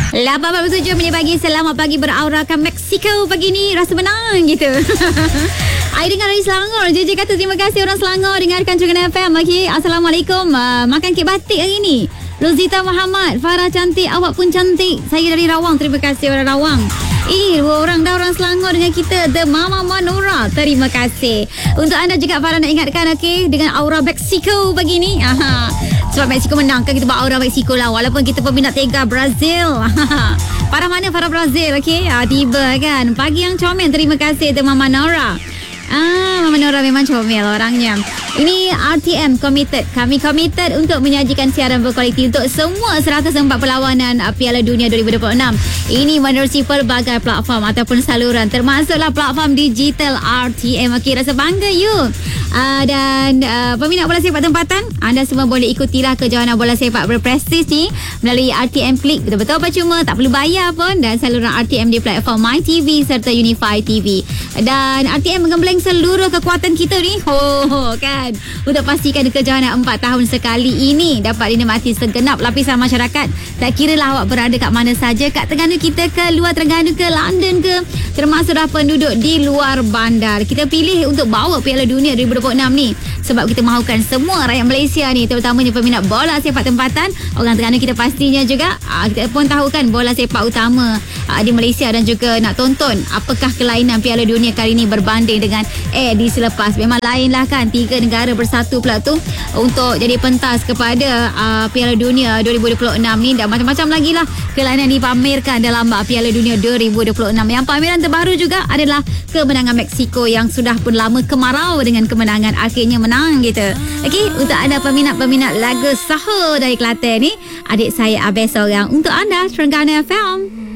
8.47 minit pagi. Selamat pagi beraurakan Mexico pagi ni. Rasa menang gitu. I dengar dari Selangor. JJ kata terima kasih orang Selangor dengarkan Trengganu FM. Okay. Assalamualaikum. Makan kek batik hari ni. Rozita Muhammad, Farah cantik, awak pun cantik. Saya dari Rawang. Terima kasih orang Rawang. Dua orang dah orang Selangor dengan kita. The Mama Manora. Terima kasih. Untuk anda juga Farah nak ingatkan, okay, dengan aura Mexico pagi ni. Sebab Mexico menang kan, kita buat aura Mexico lah. Walaupun kita peminat tega Brazil. Farah mana? Farah Brazil, okay. Tiba kan. Pagi yang comel. Terima kasih The Mama Nora. Mama Nora memang comel orangnya. Ini RTM committed. Kami committed untuk menyajikan siaran berkualiti untuk semua 104 perlawanan Piala Dunia 2026. Ini menerusi pelbagai platform ataupun saluran, termasuklah platform digital RTM. Okey, rasa bangga you. Dan peminat bola sepak tempatan, anda semua boleh ikutilah kejohanan bola sepak berprestij ni melalui RTM Klik. Betul-betul percuma, tak perlu bayar pun. Dan saluran RTM di platform MyTV serta Unify TV. Dan RTM menggembleng seluruh kekuatan kita ni, kan, untuk pastikan kejohanan 4 tahun sekali ini dapat dinikmati segenap lapisan masyarakat. Tak kiralah awak berada kat mana saja, kat Terengganu kita ke, luar Terengganu ke, London ke, termasuklah penduduk di luar bandar. Kita pilih untuk bawa Piala Dunia 2026 ni sebab kita mahukan semua rakyat Malaysia ni, terutamanya peminat bola sepak tempatan. Orang Terengganu kita pastinya juga, kita pun tahu kan bola sepak utama di Malaysia, dan juga nak tonton apakah kelainan Piala Dunia kali ini berbanding dengan edisi lepas. Memang lain lah kan, 3 negara bersatu pula tu untuk jadi pentas kepada Piala Dunia 2026 ni, dan macam-macam lagi lah kelainan dipamerkan dalam Piala Dunia 2026. Yang pameran terbaru juga adalah kemenangan Mexico yang sudah pun lama kemarau dengan kemenangan, akhirnya menang gitu. Okey, untuk anda peminat-peminat lagu sahur dari Kelantan ni, adik saya Abel seorang untuk anda Trengganu FM.